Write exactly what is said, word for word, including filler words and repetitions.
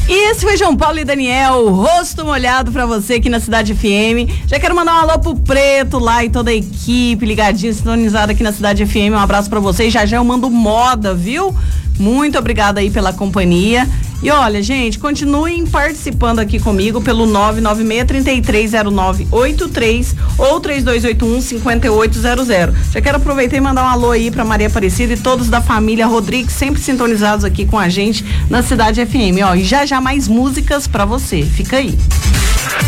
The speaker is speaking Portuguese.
E esse foi João Paulo e Daniel, rosto molhado pra você aqui na Cidade F M. Já quero mandar um alô pro Preto lá e toda a equipe ligadinha, sintonizada aqui na Cidade F M. Um abraço pra vocês. Já já eu mando moda, viu? Muito obrigada aí pela companhia. E olha, gente, continuem participando aqui comigo pelo nove nove seis, três três zero nove oito três ou três dois oito um, cinco oito zero zero. Já quero aproveitar e mandar um alô aí pra Maria Aparecida e todos da família Rodrigues, sempre sintonizados aqui com a gente na Cidade F M. Ó, e já já mais músicas pra você. Fica aí.